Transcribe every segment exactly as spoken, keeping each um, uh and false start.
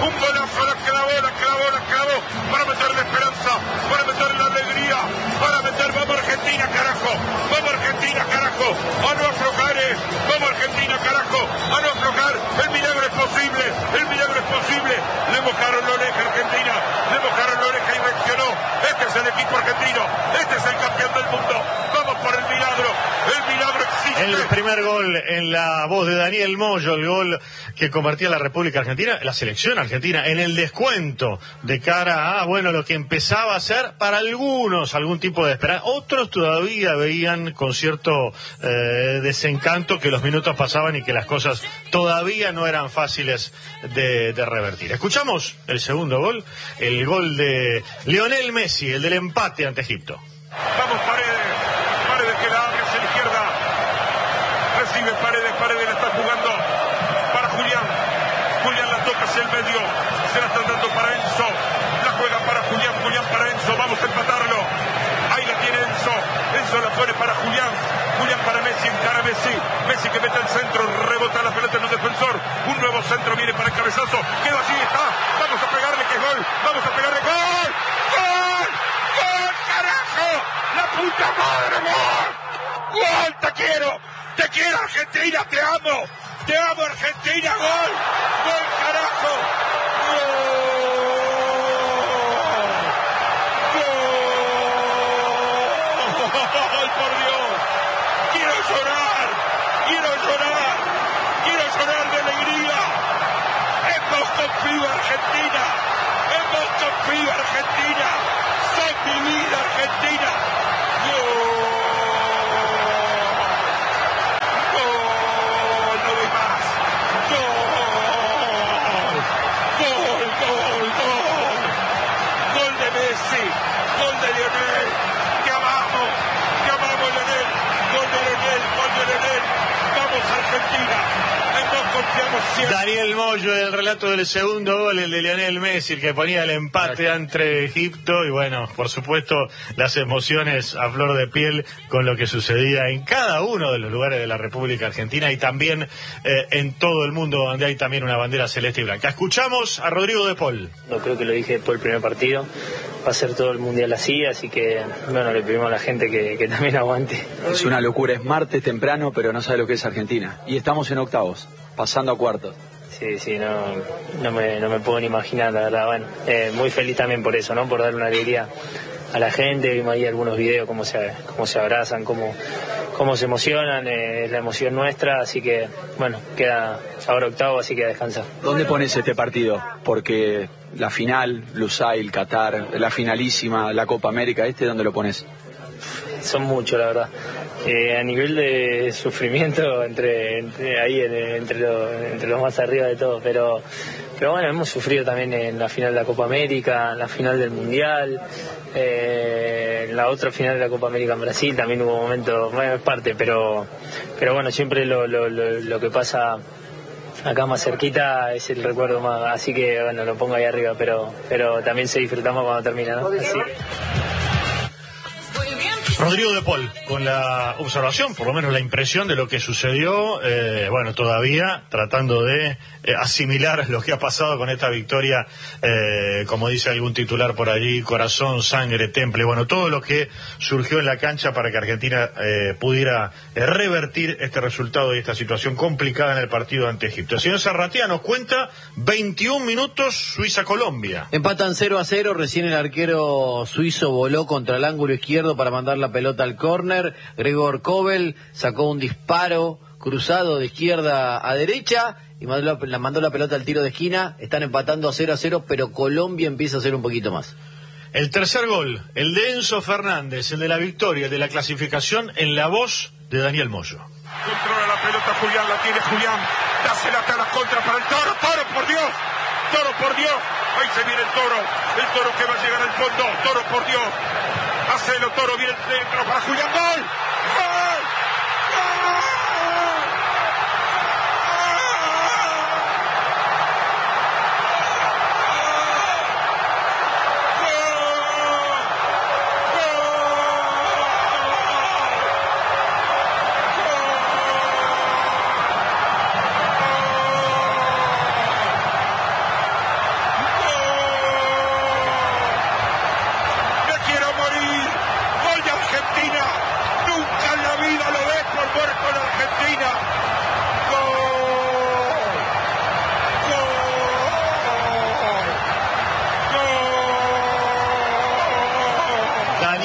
un golazo, la clavó, la clavó, la clavó, para meterle esperanza, para meterle la alegría, para meter, vamos Argentina, carajo, vamos Argentina, carajo, a no aflojar, eh. vamos Argentina, carajo, a no aflojar, el milagro es posible, el milagro es posible, le mojaron la oreja a Argentina, le mojaron la oreja y reaccionó, este es el equipo argentino, este es el campeón del mundo, vamos por el milagro, el milagro existe. El primer gol en la voz de Daniel Moyo, el gol que convertía a la República Argentina, la selección argentina, en el descuento de cara a, bueno, lo que empezaba a ser para algunos algún tipo de esperanza. Otros todavía veían con cierto eh, desencanto que los minutos pasaban y que las cosas todavía no eran fáciles de, de revertir. Escuchamos el segundo gol, el gol de Lionel Messi, el del empate ante Egipto. Vamos Paredes, Paredes que la abre hacia la izquierda, recibe Paredes, Paredes la está jugando para Julián, Julián la toca hacia el medio, se la están dando para Enzo, la juega para Julián, Julián para Enzo, vamos a empatarlo, ahí la tiene Enzo, Enzo la pone para Julián, Julián para Messi, encara Messi, Messi que mete el centro, rebota la pelota en un defensor, un nuevo centro viene para el cabezazo, queda así, está, vamos a pegarle que es gol, vamos a pegarle gol, gol, gol, carajo, la puta madre, gol, gol, te quiero, te quiero Argentina, te amo, te amo Argentina, gol, gol, carajo, gol. Argentina, en Boston Frío, Argentina, son mi vida, Argentina. Gol, gol, no doy más. Gol, gol, gol, gol. Gol de Messi, gol de Lionel. Te amamos, te amamos Lionel. Gol de Lionel, gol de Lionel. Vamos Argentina. Daniel Moyo, el relato del segundo gol, el de Lionel Messi, el que ponía el empate ante Egipto, y bueno, por supuesto, las emociones a flor de piel con lo que sucedía en cada uno de los lugares de la República Argentina y también eh, en todo el mundo donde hay también una bandera celeste y blanca. Escuchamos a Rodrigo de Paul. No creo que lo dije después del primer partido, va a ser todo el mundial así, así que bueno, le pedimos a la gente que, que también aguante. Es una locura, es martes temprano, pero no sabe lo que es Argentina. Y estamos en octavos, pasando a cuartos. Sí, sí, no, no, me, no me puedo ni imaginar, la verdad. Bueno, eh, muy feliz también por eso, ¿no? Por dar una alegría a la gente. Vimos ahí algunos videos, cómo se, cómo se abrazan, cómo, cómo se emocionan, eh, es la emoción nuestra, así que, bueno, queda ahora octavo, así que a descansar. ¿Dónde pones este partido? Porque la final, Lusail, Qatar, la finalísima, la Copa América, ¿este dónde lo pones? Son muchos, la verdad. Eh, a nivel de sufrimiento, entre, entre ahí, entre, lo, entre los más arriba de todo, pero, pero bueno, hemos sufrido también en la final de la Copa América, en la final del Mundial, eh, en la otra final de la Copa América en Brasil, también hubo momentos, bueno, es parte, pero, pero bueno, siempre lo, lo, lo, lo que pasa acá más cerquita es el recuerdo más, así que bueno, lo pongo ahí arriba, pero, pero también se disfrutamos cuando termina, ¿no? Así. Rodrigo de Paul, con la observación, por lo menos la impresión de lo que sucedió, eh, bueno, todavía tratando de eh, asimilar lo que ha pasado con esta victoria, eh, como dice algún titular por allí, corazón, sangre, temple, bueno, todo lo que surgió en la cancha para que Argentina eh, pudiera eh, revertir este resultado y esta situación complicada en el partido ante Egipto. El señor Zarratea nos cuenta veintiún minutos Suiza-Colombia. Empatan cero a cero, recién el arquero suizo voló contra el ángulo izquierdo para mandar la pelota al córner. Gregor Kobel sacó un disparo cruzado de izquierda a derecha y mandó la, mandó la pelota al tiro de esquina. Están empatando a cero a cero, pero Colombia empieza a hacer un poquito más. El tercer gol, el de Enzo Fernández, el de la victoria, el de la clasificación, en la voz de Daniel Moyo. Controla la pelota Julián, la tiene Julián, dásela hasta la contra para el Toro, Toro por Dios, Toro por Dios, ahí se viene el Toro, el Toro que va a llegar al fondo, Toro por Dios, hacelo Toro, viene el centro para Julián, gol, gol, gol.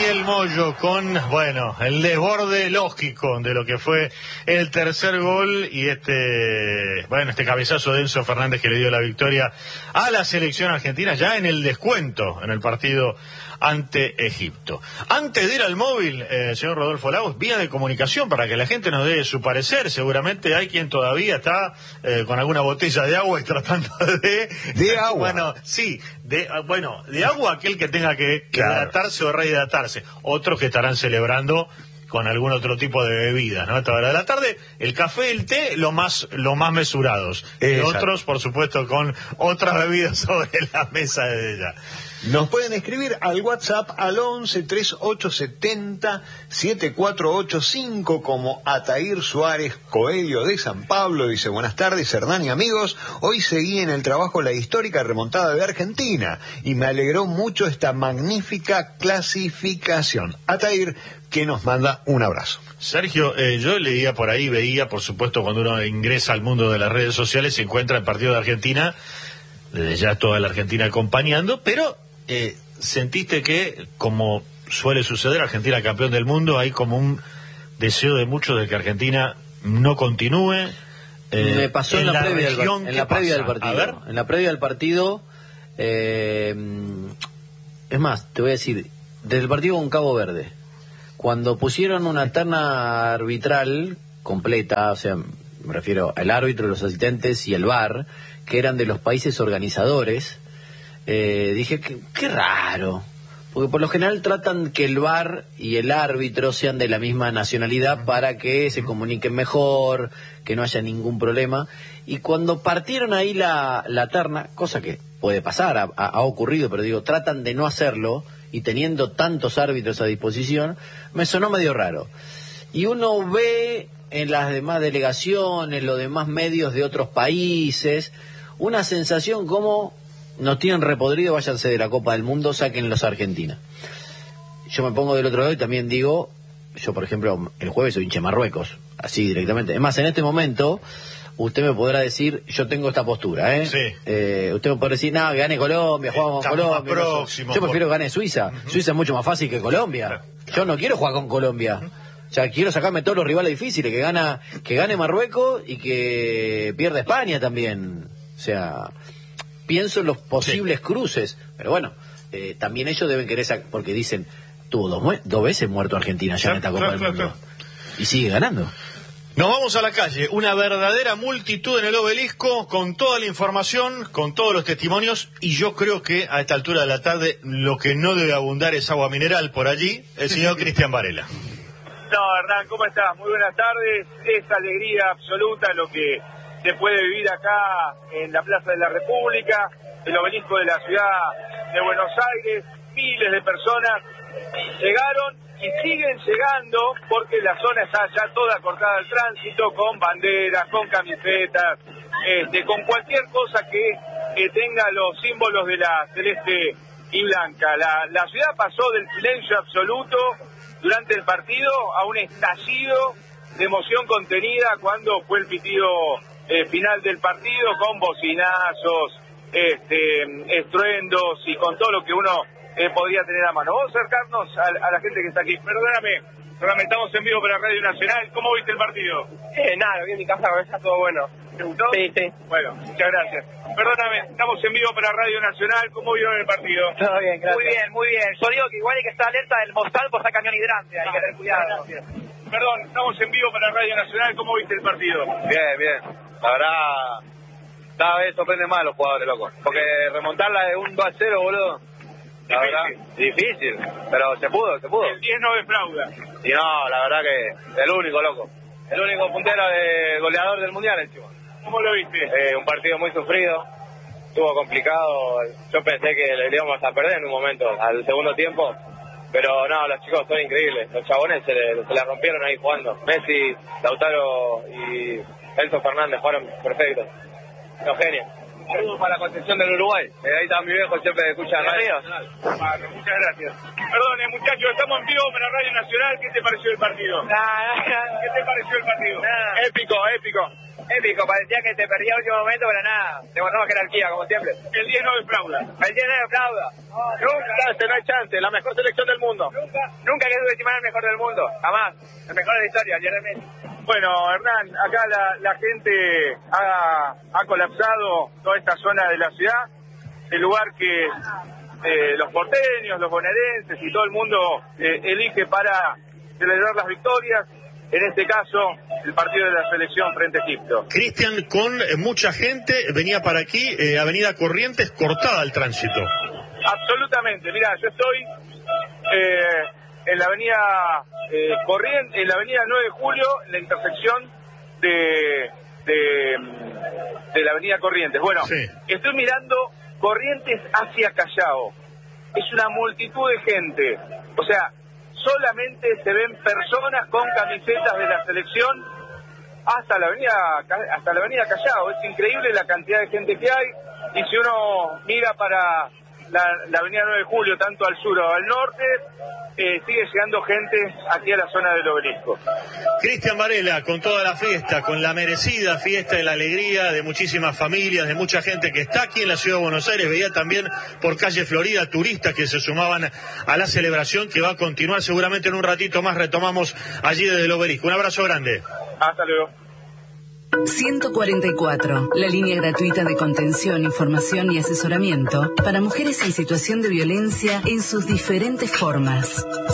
Daniel Moyo con, bueno, el desborde lógico de lo que fue el tercer gol y este, bueno, este cabezazo de Enzo Fernández que le dio la victoria a la selección argentina ya en el descuento en el partido ante Egipto. Antes de ir al móvil, eh, señor Rodolfo Lagos, vía de comunicación para que la gente nos dé su parecer. Seguramente hay quien todavía está eh, con alguna botella de agua y tratando de... De agua. Bueno, sí, de, bueno, de agua aquel que tenga que, que Claro. hidratarse o rehidratarse. Otros que estarán celebrando con algún otro tipo de bebidas, ¿no? A esta hora de la tarde, el café, el té, lo más, lo más mesurados. Y Exacto. otros, por supuesto, con otras bebidas sobre la mesa de ella. Nos pueden escribir al WhatsApp al once treinta y ocho setenta setenta y cuatro ochenta y cinco como Atair Suárez Coelho de San Pablo. Dice: buenas tardes, Hernán y amigos. Hoy seguí en el trabajo la histórica remontada de Argentina y me alegró mucho esta magnífica clasificación. Atair, que nos manda un abrazo. Sergio, eh, yo leía por ahí, veía, por supuesto, cuando uno ingresa al mundo de las redes sociales, se encuentra el partido de Argentina, desde ya toda la Argentina acompañando, pero eh, sentiste que, como suele suceder, Argentina campeón del mundo, hay como un deseo de muchos de que Argentina no continúe. Eh, Me pasó en, la, previa del, región, en ¿qué la previa pasa? del partido. A ver. En la previa del partido, eh, es más, te voy a decir, desde el partido con Cabo Verde, cuando pusieron una terna arbitral completa, o sea, me refiero al árbitro, los asistentes y el V A R, que eran de los países organizadores, eh, dije, qué, qué raro, porque por lo general tratan que el V A R y el árbitro sean de la misma nacionalidad para que se comuniquen mejor, que no haya ningún problema. Y cuando partieron ahí la, la terna, cosa que puede pasar, ha, ha ocurrido, pero digo, tratan de no hacerlo, y teniendo tantos árbitros a disposición, me sonó medio raro. Y uno ve en las demás delegaciones, los demás medios de otros países, una sensación como nos tienen repodrido, váyanse de la Copa del Mundo, sáquenlos a Argentina. Yo me pongo del otro lado y también digo, yo por ejemplo, el jueves soy hincha de Marruecos, así directamente. Es más, en este momento, usted me podrá decir, yo tengo esta postura, ¿eh? Sí. Eh, usted me podrá decir, no, que gane Colombia, jugamos con Estamos más Colombia. no sé. próximos, Yo prefiero por- que gane Suiza. Uh-huh. Suiza es mucho más fácil que Colombia. Claro. Yo no quiero jugar con Colombia. Uh-huh. O sea, quiero sacarme todos los rivales difíciles, que gana, que gane Marruecos y que pierda España también. O sea, pienso en los posibles sí. cruces. Pero bueno, eh, también ellos deben querer sacar, porque dicen, tuvo dos, mu- dos veces muerto Argentina ya Claro, en esta Copa claro, del claro, Mundo. claro. Y sigue ganando. Nos vamos a la calle, una verdadera multitud en el Obelisco, con toda la información, con todos los testimonios, y yo creo que a esta altura de la tarde lo que no debe abundar es agua mineral por allí, el señor Cristian Varela. No, Hernán, ¿cómo estás? Muy buenas tardes. Es alegría absoluta lo que se puede vivir acá en la Plaza de la República, el Obelisco de la ciudad de Buenos Aires. Miles de personas llegaron y siguen llegando porque la zona está ya toda cortada al tránsito, con banderas, con camisetas, este, con cualquier cosa que, que tenga los símbolos de la celeste y blanca. La, la ciudad pasó del silencio absoluto durante el partido a un estallido de emoción contenida cuando fue el pitido eh, final del partido, con bocinazos, este, estruendos y con todo lo que uno Eh, podría tener a mano. Vamos a acercarnos a, a la gente que está aquí. Perdóname, perdóname, estamos en vivo para Radio Nacional. ¿Cómo viste el partido? Eh, nada, vi en mi casa, está todo bueno. ¿Te gustó? Sí, sí. Bueno, muchas gracias. Perdóname, estamos en vivo para Radio Nacional. ¿Cómo vieron el partido? Todo bien, gracias. Muy bien, muy bien. Yo digo que igual hay que estar alerta del Mostal por esa cañón hidrante, hay que tener cuidado. Gracias. Perdón, estamos en vivo para Radio Nacional. ¿Cómo viste el partido? Bien, bien. La verdad, cada vez sorprende más a los jugadores, loco. Porque remontarla de un dos a cero, boludo. La verdad, difícil, pero se pudo, se pudo. El diez no defrauda. Y no, la verdad que el único, loco. El único puntero de goleador del Mundial, encima. ¿Cómo lo viste? Eh, un partido muy sufrido, estuvo complicado. Yo pensé que le íbamos a perder en un momento, al segundo tiempo. Pero no, los chicos son increíbles. Los chabones se le, se le rompieron ahí jugando. Messi, Lautaro y Enzo Fernández jugaron perfectos. Los genios. Saludos para la Concepción del Uruguay. Eh, ahí está mi viejo, siempre escucha radio. Vale, muchas gracias. Perdone, muchachos, estamos en vivo para Radio Nacional. ¿Qué te pareció el partido? Nah, nah, ¿Qué te pareció el partido? nah. Épico, épico. Épico, parecía que te perdía el último momento, pero nada, demostramos jerarquía, como siempre. El diez no defrauda. El diez no defrauda. Nunca, no hay chance, la mejor selección del mundo. Nunca, nunca que subestimar al mejor del mundo, jamás. El mejor de la historia, Lionel Messi. Bueno, Hernán, acá la, la gente ha, ha colapsado toda esta zona de la ciudad, el lugar que eh, los porteños, los bonaerenses y todo el mundo eh, elige para celebrar las victorias. En este caso, el partido de la selección frente a Egipto. Cristian, con eh, mucha gente, venía para aquí, eh, Avenida Corrientes, cortada el tránsito. Absolutamente, mira, yo estoy eh, en la avenida eh, Corrientes, en la avenida nueve de julio, en la intersección de, de, de la avenida Corrientes. Bueno, sí. Estoy mirando Corrientes hacia Callao. Es una multitud de gente, o sea, solamente se ven personas con camisetas de la selección hasta la avenida hasta la avenida Callao. Es increíble la cantidad de gente que hay, y si uno mira para la, la avenida nueve de julio, tanto al sur o al norte, eh, sigue llegando gente aquí a la zona del Obelisco. Cristian Varela, con toda la fiesta, con la merecida fiesta de la alegría de muchísimas familias, de mucha gente que está aquí en la ciudad de Buenos Aires. Veía también por calle Florida turistas que se sumaban a la celebración, que va a continuar seguramente en un ratito más. Retomamos allí desde el Obelisco. Un abrazo grande. Hasta luego. ciento cuarenta y cuatro, la línea gratuita de contención, información y asesoramiento para mujeres en situación de violencia en sus diferentes formas.